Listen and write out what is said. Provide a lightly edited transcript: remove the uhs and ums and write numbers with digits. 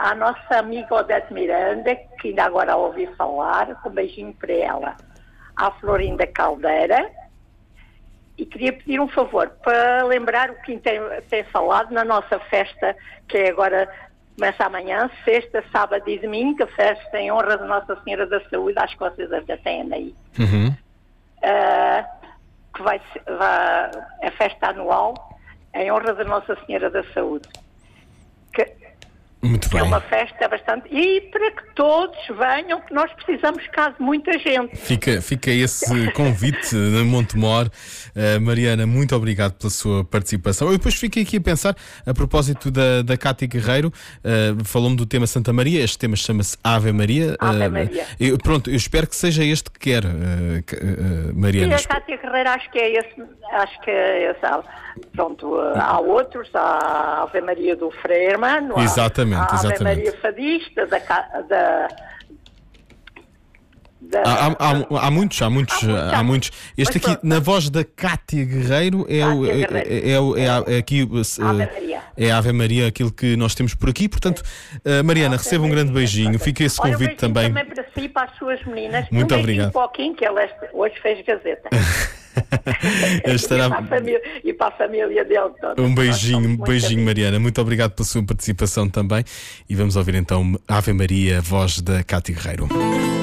à nossa amiga Odete Miranda, que ainda agora ouvi falar, um beijinho para ela, à Florinda Caldeira, e queria pedir um favor, para lembrar o que tem falado na nossa festa, que é agora, começa amanhã, sexta, sábado e domingo, a festa em honra de Nossa Senhora da Saúde, acho que vocês até têm aí. Que vai a festa anual em honra de Nossa Senhora da Saúde. Muito bem. É uma festa bastante... E para que todos venham, que nós precisamos cá de muita gente. Fica esse convite de Montemor. Mariana, muito obrigado pela sua participação. Eu depois fiquei aqui a pensar, a propósito da Cátia Guerreiro, falou-me do tema Santa Maria. Este tema chama-se Ave Maria. Ave Maria. Eu espero que seja este que quer, Mariana. E a Cátia Guerreiro, acho que é esse. Pronto, há outros, a Ave Maria do Frei Hermano, exatamente. a Ave Maria Fadista, Há muitos. Este aqui, na voz da Cátia Guerreiro, é a Ave Maria, aquilo que nós temos por aqui. Portanto, Mariana, receba um grande beijinho. Fica esse convite também. Também para si e para as suas meninas. Muito obrigado. Um pouquinho, que ela hoje fez Gazeta. E para a família dele toda. Um beijinho, Mariana. Muito obrigado pela sua participação também. E vamos ouvir então Ave Maria, voz da Cátia Guerreiro.